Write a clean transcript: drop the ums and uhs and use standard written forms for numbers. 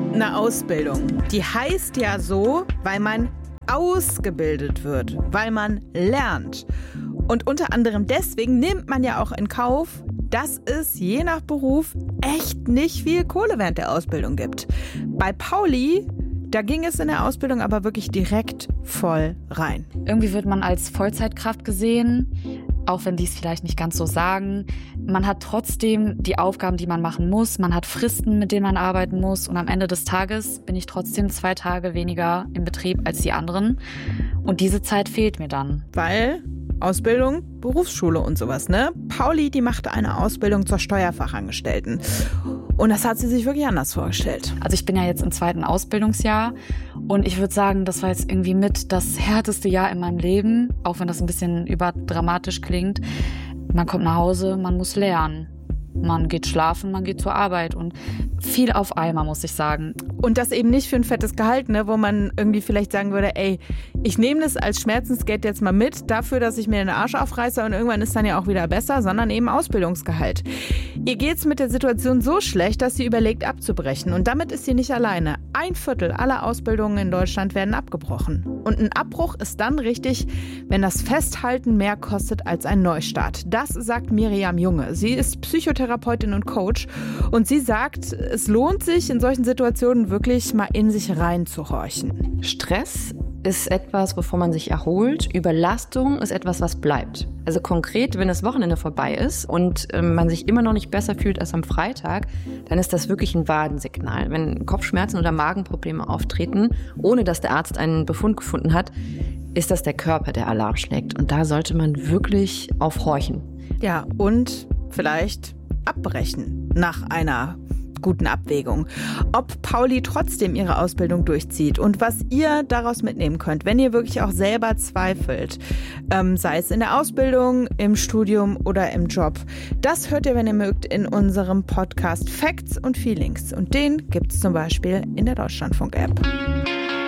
Eine Ausbildung, die heißt ja so, weil man ausgebildet wird, weil man lernt. Und unter anderem deswegen nimmt man ja auch in Kauf, dass es je nach Beruf echt nicht viel Kohle während der Ausbildung gibt. Bei Pauli, da ging es in der Ausbildung aber wirklich direkt voll rein. Irgendwie wird man als Vollzeitkraft gesehen, auch wenn die es vielleicht nicht ganz so sagen. Man hat trotzdem die Aufgaben, die man machen muss. Man hat Fristen, mit denen man arbeiten muss. Und am Ende des Tages bin ich trotzdem 2 Tage weniger im Betrieb als die anderen. Und diese Zeit fehlt mir dann. Weil Ausbildung, Berufsschule und sowas, ne? Pauli, die machte eine Ausbildung zur Steuerfachangestellten. Und das hat sie sich wirklich anders vorgestellt. Also ich bin ja jetzt im 2. Ausbildungsjahr und ich würde sagen, das war jetzt irgendwie mit das härteste Jahr in meinem Leben, auch wenn das ein bisschen überdramatisch klingt. Man kommt nach Hause, man muss lernen. Man geht schlafen, man geht zur Arbeit und viel auf einmal, muss ich sagen. Und das eben nicht für ein fettes Gehalt, ne, wo man irgendwie vielleicht sagen würde, ey, ich nehme das als Schmerzensgeld jetzt mal mit, dafür, dass ich mir den Arsch aufreiße und irgendwann ist dann ja auch wieder besser, sondern eben Ausbildungsgehalt. Ihr geht's mit der Situation so schlecht, dass sie überlegt abzubrechen. Und damit ist sie nicht alleine. 1/4 aller Ausbildungen in Deutschland werden abgebrochen. Und ein Abbruch ist dann richtig, wenn das Festhalten mehr kostet als ein Neustart. Das sagt Miriam Junge. Sie ist Psychotherapeutin und Coach und sie sagt, es lohnt sich in solchen Situationen wirklich mal in sich reinzuhorchen. Stress ist etwas, wovon man sich erholt. Überlastung ist etwas, was bleibt. Also konkret, wenn das Wochenende vorbei ist und man sich immer noch nicht besser fühlt als am Freitag, dann ist das wirklich ein Warnsignal. Wenn Kopfschmerzen oder Magenprobleme auftreten, ohne dass der Arzt einen Befund gefunden hat, ist das der Körper, der Alarm schlägt. Und da sollte man wirklich aufhorchen. Ja, und vielleicht abbrechen nach einer guten Abwägung. Ob Pauli trotzdem ihre Ausbildung durchzieht und was ihr daraus mitnehmen könnt, wenn ihr wirklich auch selber zweifelt, sei es in der Ausbildung, im Studium oder im Job. Das hört ihr, wenn ihr mögt, in unserem Podcast Facts und Feelings. Und den gibt's zum Beispiel in der Deutschlandfunk-App.